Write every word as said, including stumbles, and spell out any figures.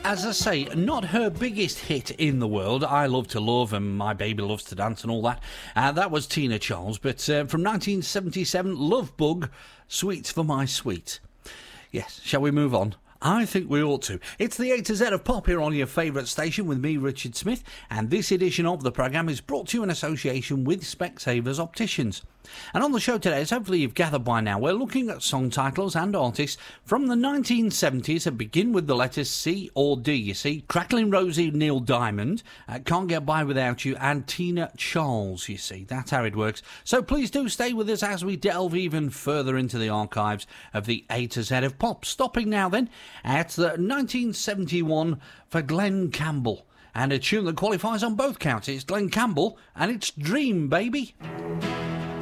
as I say, not her biggest hit in the world. I Love to Love and My Baby Loves to Dance and all that. Uh, that was Tina Charles. But uh, from nineteen seventy-seven, Love Bug, Sweets for My Sweet. Yes, shall we move on? I think we ought to. It's the A to Z of Pop here on your favourite station with me, Richard Smith, and this edition of the programme is brought to you in association with Specsavers Opticians. And on the show today, as hopefully you've gathered by now, we're looking at song titles and artists from the nineteen seventies that begin with the letters C or D. You see, Crackling Rosie, Neil Diamond, uh, Can't Get By Without You, and Tina Charles, you see. That's how it works. So please do stay with us as we delve even further into the archives of the A to Z of Pop. Stopping now then at the nineteen seventy-one for Glenn Campbell. And a tune that qualifies on both counts. It's Glenn Campbell and it's Dream Baby.